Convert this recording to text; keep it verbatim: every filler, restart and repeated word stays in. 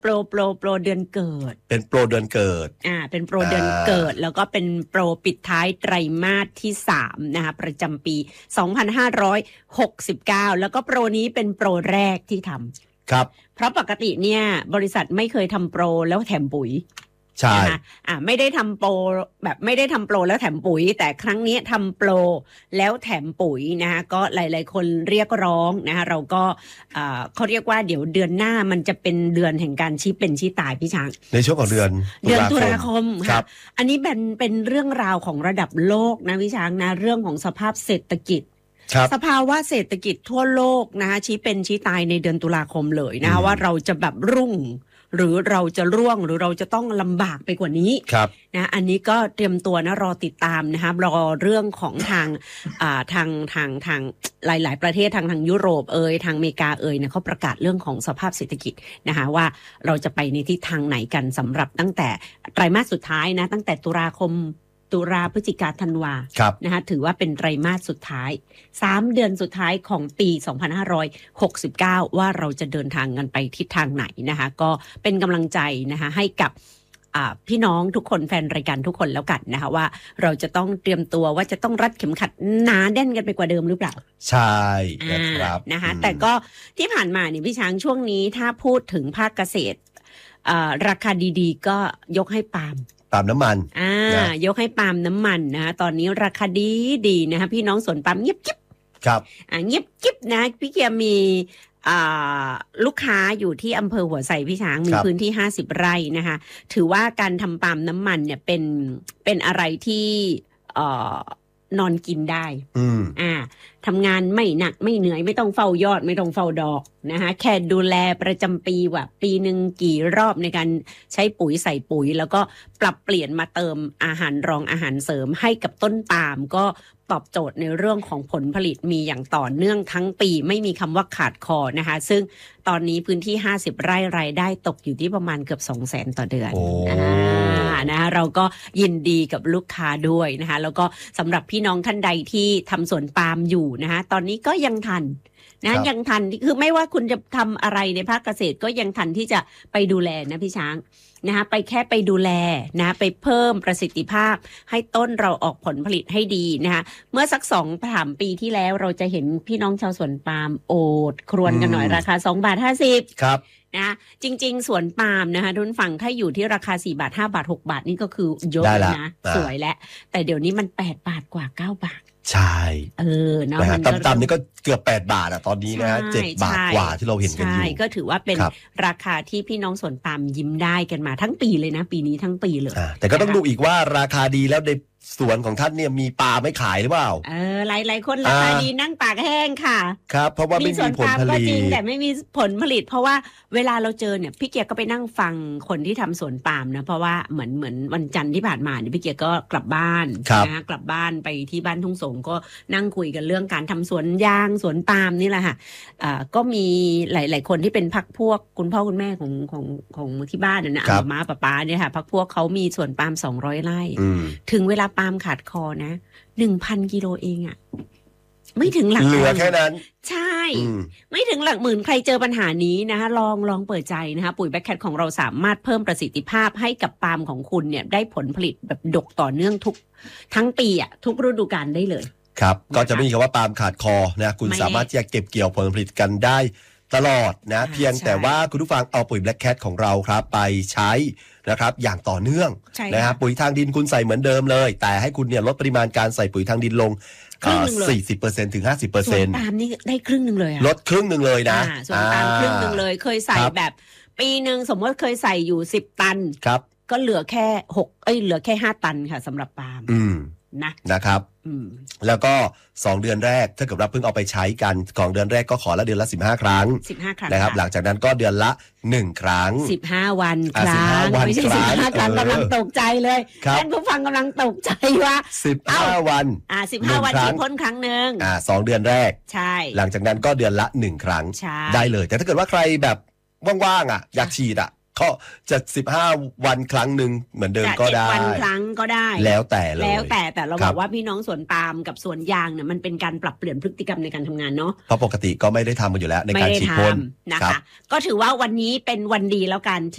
โปรโปรโปรเดือนเกิดเป็นโปรเดือนเกิดอ่าเป็นโปรเดือนเกิดแล้วก็เป็นโปรปิดท้ายไตรมาสที่สามนะคะประจำปีสองพันห้าร้อยหกสิบเก้าแล้วก็โปรนี้เป็นโปรแรกที่ทำครับเพราะปกติเนี่ยบริษัทไม่เคยทำโปรแล้วแถมปุ๋ยใช่นะคะอ่าไม่ได้ทำโปรแบบไม่ได้ทำโปรแล้วแถมปุ๋ยแต่ครั้งนี้ทำโปรแล้วแถมปุ๋ยนะคะก็หลายๆคนเรียกร้องนะคะเราก็อ่าเขาเรียกว่าเดี๋ยวเดือนหน้ามันจะเป็นเดือนแห่งการชี้เป็นชี้ตายพี่ช้างในช่วงของเดือนเดือนตุลาคมค่ะอันนี้เป็นเป็นเรื่องราวของระดับโลกนะพี่ช้างนะเรื่องของสภาพเศรษฐกิจสภาวะเศรษฐกิจทั่วโลกนะคะชี้เป็นชี้ตายในเดือนตุลาคมเลยนะคะว่าเราจะแบบรุ่งหรือเราจะร่วงหรือเราจะต้องลำบากไปกว่านี้นะอันนี้ก็เตรียมตัวนะรอติดตามนะคะรอเรื่องของทางอ่าทางทางทางหลายๆประเทศทางทางยุโรปเอ่ยทางอเมริกาเอ่ยเนี่ยเขาประกาศเรื่องของสภาพเศรษฐกิจนะคะว่าเราจะไปในทิศทางไหนกันสำหรับตั้งแต่ไตรมาสสุดท้ายนะตั้งแต่ตุลาคมตุลาพฤศจิกาธันวานะคะถือว่าเป็นไตรมาสสุดท้ายสามเดือนสุดท้ายของปีสองพันห้าร้อยหกสิบเก้าว่าเราจะเดินทางกันไปทิศทางไหนนะคะก็เป็นกำลังใจนะคะให้กับพี่น้องทุกคนแฟนรายการทุกคนแล้วกันนะคะว่าเราจะต้องเตรียมตัวว่าจะต้องรัดเข็มขัดหนาแน่นกันไปกว่าเดิมหรือเปล่าใช่นะครับนะคะแต่ก็ที่ผ่านมาเนี่ยพี่ช้างช่วงนี้ถ้าพูดถึงภาคเกษตรราคาดีๆก็ยกให้ปาล์มปาล์มน้ำมันอ่ายกให้ปาล์มน้ำมันนะตอนนี้ราคาดีดีนะคะพี่น้องสวนปาล์มเงียบกิ๊บครับอ่าเงียบกิ๊บนะพี่เกียร์มีอ่าลูกค้าอยู่ที่อำเภอหัวไสพี่ช้างมีพื้นที่ห้าสิบไร่นะคะถือว่าการทำปาล์มน้ำมันเนี่ยเป็นเป็นอะไรที่เอ่อนอนกินได้อืมอ่าทำงานไม่หนักไม่เหนื่อยไม่ต้องเฝ้ายอดไม่ต้องเฝ้าดอกนะคะแค่ดูแลประจำปีว่าปีหนึ่งกี่รอบในการใช้ปุ๋ยใส่ปุ๋ยแล้วก็ปรับเปลี่ยนมาเติมอาหารรองอาหารเสริมให้กับต้นปาล์มก็ตอบโจทย์ในเรื่องของผลผลิตมีอย่างต่อเนื่องทั้งปีไม่มีคำว่าขาดคอนะคะซึ่งตอนนี้พื้นที่ห้าสิบไร่รายได้ตกอยู่ที่ประมาณเกือบ สองแสน ต่อเดือนนะเราก็ยินดีกับลูกค้าด้วยนะคะแล้วก็สำหรับพี่น้องท่านใดที่ทำสวนปาล์มอยู่นะคะตอนนี้ก็ยังทันนะยังทันคือไม่ว่าคุณจะทำอะไรในภาคเกษตรก็ยังทันที่จะไปดูแลนะพี่ช้างนะคะไปแค่ไปดูแลนะไปเพิ่มประสิทธิภาพให้ต้นเราออกผลผลิตให้ดีนะคะเมื่อสักสองสามปีที่แล้วเราจะเห็นพี่น้องชาวสวนปาล์มโอดครวญกันหน่อยราคาสองบาทห้าสิบครับนะจริงๆสวนปาล์มนะคะทุนฝั่งถ้าอยู่ที่ราคาสี่บาทห้าบาทหกบาทนี่ก็คือเยอะนะสวยแล้วแต่เดี๋ยวนี้มันแปดบาทกว่าเก้าบาทใช่เออเนาะต่ำๆนี่ก็เกือบแปดบาทอ่ะตอนนี้นะเจ็ดบาทกว่าที่เราเห็นกันอยู่ใช่ก็ถือว่าเป็นราคาที่พี่น้องสวนปาล์มยิ้มได้กันมาทั้งปีเลยนะปีนี้ทั้งปีเลยแต่ก็ต้องดูอีกว่าราคาดีแล้วในสวนของท่านเนี่ยมีปลาไม่ขายหรือเปล่าเออหลายๆคนราคาดีนั่งปากแห้งค่ะครับเพราะว่าไม่มีผลผลิตก็จริงแต่ไม่มีผลผลิตเพราะว่าเวลาเราเจอเนี่ยพี่เกียร์ก็ไปนั่งฟังคนที่ทำสวนปาล์มนะเพราะว่าเหมือนเหมือนวันจันทร์ที่ผ่านมาเนี่ยพี่เกียร์ก็กลับบ้านนะกลับบ้านไปที่บ้านทุ่งสงก็นั่งคุยกันเรื่องการทำสวนยางสวนปาล์มนี่แหละค่ะอ่าก็มีหลายๆคนที่เป็นพักพวกคุณพ่อคุณแม่ของของของที่บ้านนะอาม่าป้าป้าเนี่ยค่ะพักพวกเขามีสวนปาล์มสองร้อยไร่ถึงเวลาปาล์มขาดคอนะ หนึ่งพัน กิโลเองอ่ะไม่ถึงหลักเหลือแค่นั้นใช่ไม่ถึงหลักหมื่นใครเจอปัญหานี้นะคะลองลองเปิดใจนะคะปุ๋ยแบ็คแคทของเราสามารถเพิ่มประสิทธิภาพให้กับปาล์มของคุณเนี่ยได้ผลผลิตแบบดกต่อเนื่องทุกทั้งปีอ่ะทุกฤดูกาลได้เลยครับก็จะไม่มีคำว่าปาล์มขาดคอนะคุณสามารถที่จะเก็บเกี่ยวผลผลิตกันได้ตลอดนะเพียงแต่ว่าคุณผู้ฟังเอาปุ๋ยแบล็คแคทของเราครับไปใช้นะครับอย่างต่อเนื่องนะครับปุ๋ยทางดินคุณใส่เหมือนเดิมเลยแต่ให้คุณเนี่ยลดปริมาณการใส่ปุ๋ยทางดินลงสี่สิบเปอร์เซ็นต์ถึงห้าสิบเปอร์เซ็นต์ส่วนปาล์มนี่ได้ครึ่งนึงเลยลดครึ่งนึงเลยนะส่วนปาล์มครึ่งนึงเลยเคยใส่แบบปีนึงสมมติเคยใส่อยู่สิบตันครับก็เหลือแค่หกเอ้ยเหลือแค่ห้าตันค่ะสำหรับปาล์มนะนะครับแล้วก็สองเดือนแรกถ้าเกิดเราเพิ่งเอาไปใช้กันของเดือนแรกก็ขอละเดือนละสิบห้าครั้งสิบห้าครั้งนะครับหลังจากนั้นก็เดือนละหนึ่งครั้งสิบห้าวันครั้งไม่ใช่สิบห้าครั้งกำลังตกใจเลยท่านผู้ฟังกำลังตกใจว่าสิบห้าวันอ่าสิบห้าวันที่พ้นครั้งนึงอ่าสองเดือนแรกใช่หลังจากนั้นก็เดือนละหนึ่งครั้งได้เลยแต่ถ้าเกิดว่าใครแบบว่างๆอ่ะอยากฉีดอ่ะก็จะสิบห้าวันครั้งหนึ่งเหมือนเดิมก็ได้วันครั้งก็ได้แล้วแต่เลยแล้วแต่แต่เราบอกว่าพี่น้องสวนปาล์มกับสวนยางเนี่ยมันเป็นการปรับเปลี่ยนพฤติกรรมในการทำงานเนาะเพราะปกติก็ไม่ได้ทำกันอยู่แล้วในการฉีดพ่นนะคะก็ถือว่าวันนี้เป็นวันดีแล้วกัน